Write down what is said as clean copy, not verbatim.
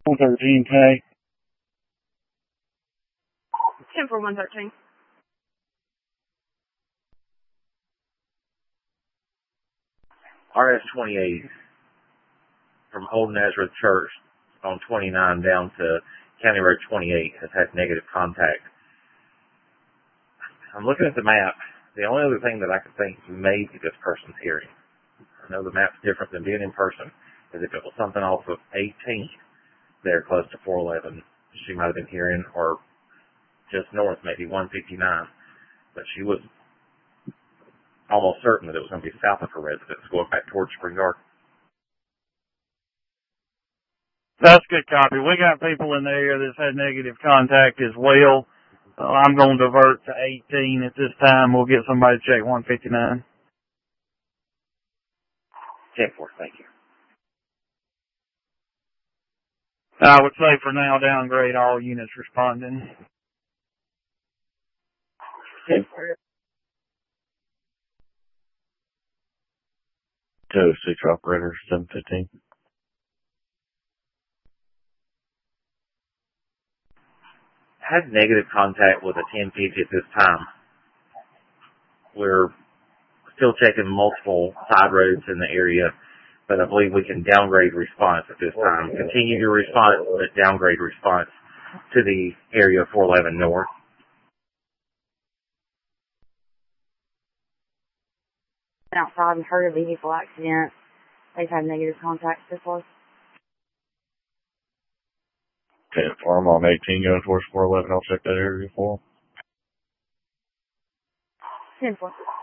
13K. 10-4-113. RS-28 from Old Nazareth Church on 29 down to County Road 28 has had negative contact. I'm looking at the map. The only other thing that I could think may be this person's hearing. I know the map's different than being in person, because if it was something off of 18 there close to 411, she might have been hearing, or just north, maybe 159. But she was almost certain that it was going to be south of her residence, going back towards Spring Garden. That's good copy. We got people in the area that's had negative contact as well. I'm going to divert to 18 at this time. We'll get somebody to check 159. 10-4, thank you. I would say for now, downgrade all units responding. 10-4. 206 operator 715. Had negative contact with a 1050 at this time. We're still checking multiple side roads in the area, but I believe we can downgrade response at this time. Continue your response, but downgrade response to the area 411 North. Outside and heard a vehicle accident. They've had negative contact so far. 10-4, I'm on 18 going towards 411. I'll check that area for 10-4.